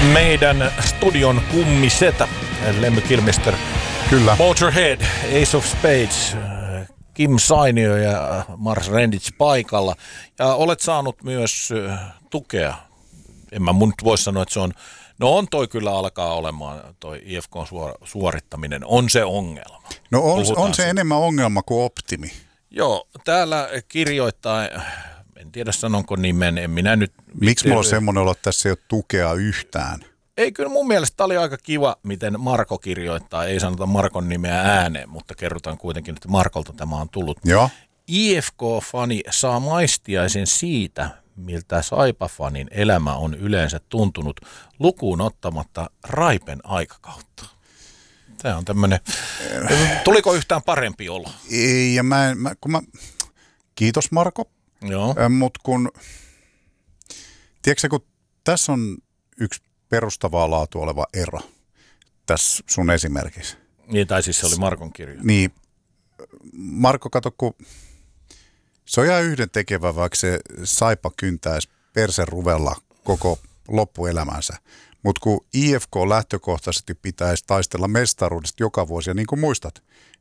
Meidän studion kummisetä, Lemmy Kilmister. Kyllä. Motorhead, Ace of Spades, Kim Sainio ja Mars Rendich paikalla. Ja olet saanut myös tukea. En mä mun nyt voi sanoa, että se on... No on toi kyllä alkaa olemaan, toi IFK:n suorittaminen. On se ongelma. No on se enemmän ongelma kuin optimi. Joo, täällä kirjoittaa... En tiedä sanonko nimen, en minä nyt... Miksi mulla on semmoinen olo, että tässä ei ole tukea yhtään? Ei, kyllä mun mielestä oli aika kiva, miten Marko kirjoittaa. Ei sanota Markon nimeä ääneen, mutta kerrotaan kuitenkin, että Markolta tämä on tullut. Joo. IFK-fani saa maistiaisen siitä, miltä Saipa-fanin elämä on yleensä tuntunut lukuun ottamatta Raipen aikakautta. Tämä on tämmöinen... Tuliko yhtään parempi olo? Ei, ja kiitos Marko. Joo. Mutta tiedätkö, kun tässä on yksi perustavaa laatua oleva ero tässä sun esimerkissä. Niin, tai siis se oli Markon kirja. Niin, Marko, kato, kun se on ihan yhdentekevä, vaikka se Saipa kyntäisi perseruvella koko loppuelämänsä. Mutta kun IFK lähtökohtaisesti pitäisi taistella mestaruudesta joka vuosi, ja niin kuin muistat,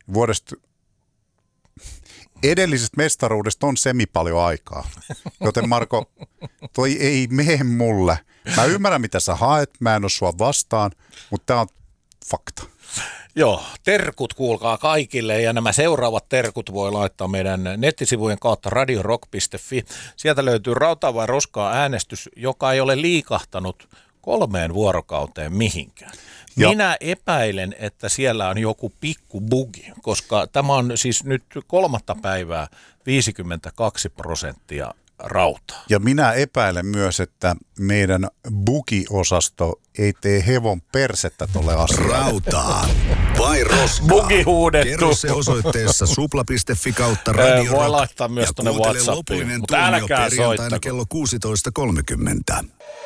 edellisestä mestaruudesta on paljon aikaa. Joten Marko, toi ei mene mulle. Mä ymmärrän, mitä sä haet, mä en ole sua vastaan, mutta tää on fakta. Joo, terkut kuulkaa kaikille, ja nämä seuraavat terkut voi laittaa meidän nettisivujen kautta radiorock.fi. Sieltä löytyy Rautaa vai roskaa äänestys, joka ei ole liikahtanut 3 vuorokauteen mihinkään. Minä epäilen, että siellä on joku pikku bugi, koska tämä on siis nyt 3. päivää 52% rautaa. Ja minä epäilen myös, että meidän bugi-osasto ei tee hevon persettä tolle asialle. Rautaa vai roskaa? Bugi huudettu. Kerro se osoitteessa supla.fi kautta Radio Voi Rock. laittaa myös tuonne WhatsAppiin, mutta älkää soittako. Kello 16.30.